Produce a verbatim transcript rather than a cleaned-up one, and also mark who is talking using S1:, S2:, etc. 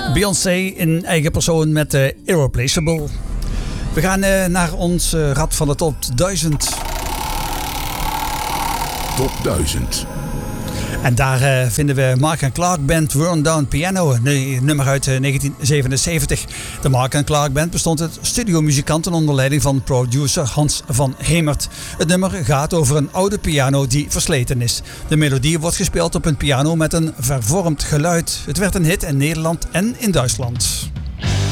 S1: Beyoncé in eigen persoon met uh, Irreplaceable. We gaan uh, naar ons uh, rad van de top duizend.
S2: Top duizend.
S1: En daar uh, vinden we Mark and Clark Band Worn Down Piano, een nummer uit uh, negentien zevenenzeventig. De Mark and Clark Band bestond uit studiomuzikanten onder leiding van producer Hans van Hemert. Het nummer gaat over een oude piano die versleten is. De melodie wordt gespeeld op een piano met een vervormd geluid. Het werd een hit in Nederland en in Duitsland.